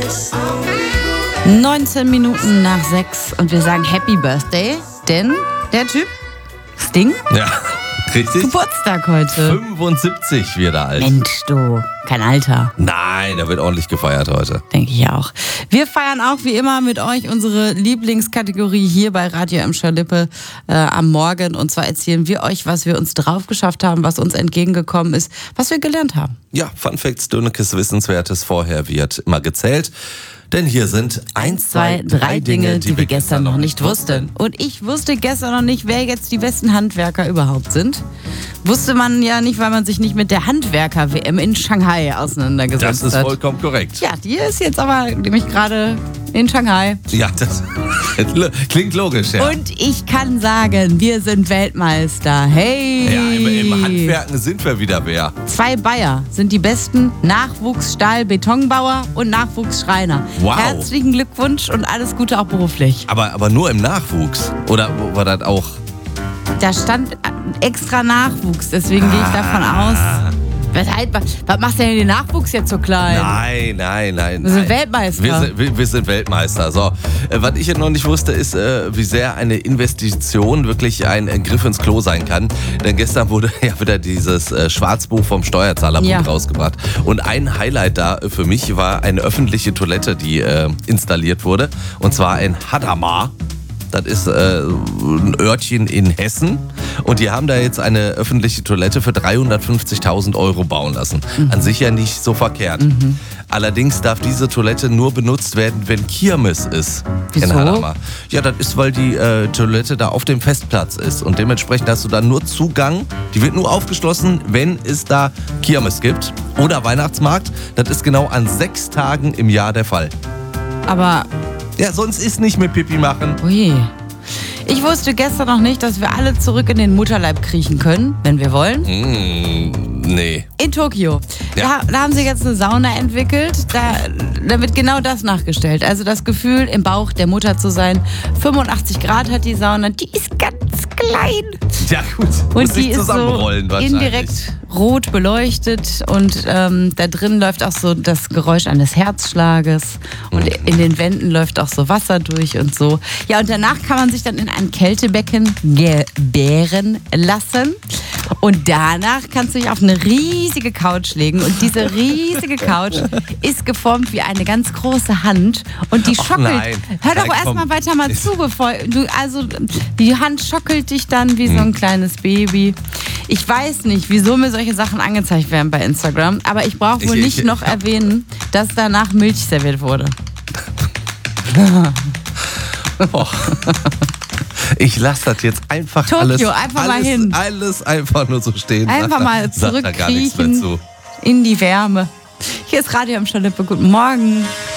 19 Minuten nach 6 und wir sagen Happy Birthday, denn der Typ, Sting, Ja, richtig. Geburtstag heute. 75 wird er alt. Mensch, du, kein Alter. Nein, da wird ordentlich gefeiert heute. Denke ich auch. Wir feiern auch wie immer mit euch unsere Lieblingskategorie hier bei Radio Emscher Lippe am Morgen. Und zwar erzählen wir euch, was wir uns drauf geschafft haben, was uns entgegengekommen ist, was wir gelernt haben. Ja, Fun Facts, Dönekes Wissenswertes. Vorher wird immer gezählt. Denn hier sind 1, 2, 3 Dinge, die wir gestern noch nicht wussten. Und ich wusste gestern noch nicht, wer jetzt die besten Handwerker überhaupt sind. Wusste man ja nicht, weil man sich nicht mit der Handwerker-WM in Shanghai auseinandergesetzt hat. Das ist vollkommen korrekt. Ja, die ist jetzt aber nämlich gerade in Shanghai. Ja, das klingt logisch, ja. Und ich kann sagen, wir sind Weltmeister. Hey! Ja, im Handwerken sind wir wieder wer. 2 Bayer sind die besten Nachwuchsstahl-Betonbauer und Nachwuchsschreiner. Wow. Herzlichen Glückwunsch und alles Gute auch beruflich. Aber nur im Nachwuchs? Oder war das auch? Da stand extra Nachwuchs, deswegen gehe ich davon aus. Was macht denn den Nachwuchs jetzt so klein? Nein. Wir sind Weltmeister. Wir sind Weltmeister. So, was ich jetzt noch nicht wusste, ist, wie sehr eine Investition wirklich ein Griff ins Klo sein kann. Denn gestern wurde ja wieder dieses Schwarzbuch vom Steuerzahlerbund rausgebracht. Und ein Highlight da für mich war eine öffentliche Toilette, die installiert wurde. Und zwar ein Hadamar. Das ist ein Örtchen in Hessen. Und die haben da jetzt eine öffentliche Toilette für 350.000 € bauen lassen. An sich ja nicht so verkehrt. Allerdings darf diese Toilette nur benutzt werden, wenn Kirmes ist. Wieso? In Hadamar. Ja, das ist, weil die Toilette da auf dem Festplatz ist. Und dementsprechend hast du da nur Zugang. Die wird nur aufgeschlossen, wenn es da Kirmes gibt. Oder Weihnachtsmarkt. Das ist genau an 6 Tagen im Jahr der Fall. Aber, Ja, sonst ist nicht mit Pipi machen. ui. Ich wusste gestern noch nicht, dass wir alle zurück in den Mutterleib kriechen können, wenn wir wollen. Nee. In Tokio. Ja. Da haben sie jetzt eine Sauna entwickelt. Da wird genau das nachgestellt. Also das Gefühl, im Bauch der Mutter zu sein. 85 Grad hat die Sauna. Die ist ganz klein. Ja gut, Und die ist so wahrscheinlich. indirekt rot beleuchtet. Und da drin läuft auch so das Geräusch eines Herzschlages. Und in den Wänden läuft auch so Wasser durch und so. Ja, und danach kann man sich dann in ein Kältebecken gebären lassen. Und danach kannst du dich auf eine riesige Couch legen. Und diese riesige Couch ist geformt wie eine ganz große Hand. Und die schockelt. Nein. Hör doch Nein, erstmal weiter mal zu, bevor du. Also, die Hand schockelt dich dann wie so ein kleines Baby. Ich weiß nicht, wieso mir solche Sachen angezeigt werden bei Instagram. Aber ich brauche wohl nicht noch erwähnen, dass danach Milch serviert wurde. Oh. Ich lasse das jetzt einfach Tokio, einfach mal hin. Alles einfach nur so stehen. Einfach mal Sagt da gar nichts mehr zurückkriechen zu. in die Wärme. Hier ist Radio Emscher Lippe. Guten Morgen.